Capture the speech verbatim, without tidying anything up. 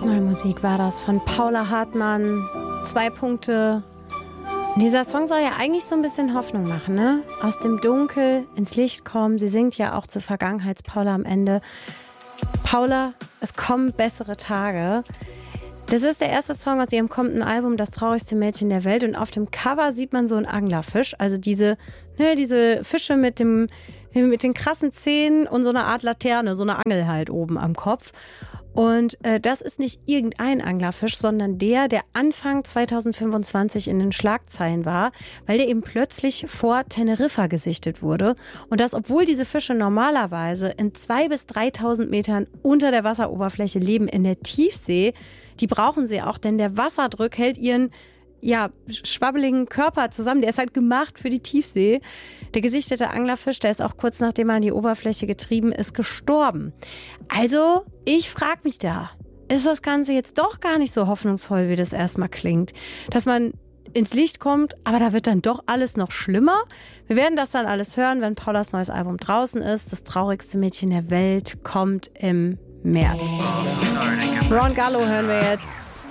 Neue Musik war das von Paula Hartmann. Zwei Punkte. Dieser Song soll ja eigentlich so ein bisschen Hoffnung machen, ne? Aus dem Dunkel ins Licht kommen. Sie singt ja auch zur Vergangenheits-Paula am Ende. Paula, es kommen bessere Tage. Das ist der erste Song aus ihrem kommenden Album Das traurigste Mädchen der Welt. Und auf dem Cover sieht man so einen Anglerfisch. Also diese, ne, diese Fische mit dem, mit den krassen Zähnen und so eine Art Laterne, so eine Angel halt oben am Kopf. Und äh, das ist nicht irgendein Anglerfisch, sondern der, der Anfang zwanzig fünfundzwanzig in den Schlagzeilen war, weil der eben plötzlich vor Teneriffa gesichtet wurde. Und das, obwohl diese Fische normalerweise in zweitausend bis dreitausend Metern unter der Wasseroberfläche leben, in der Tiefsee. Die brauchen sie auch, denn der Wasserdruck hält ihren ja, schwabbeligen Körper zusammen. Der ist halt gemacht für die Tiefsee. Der gesichtete Anglerfisch, der ist auch kurz nachdem er an die Oberfläche getrieben ist, gestorben. Also, ich frage mich da, ist das Ganze jetzt doch gar nicht so hoffnungsvoll, wie das erstmal klingt? Dass man ins Licht kommt, aber da wird dann doch alles noch schlimmer? Wir werden das dann alles hören, wenn Paulas neues Album draußen ist. Das traurigste Mädchen der Welt kommt im März. Ron Gallo hören wir jetzt.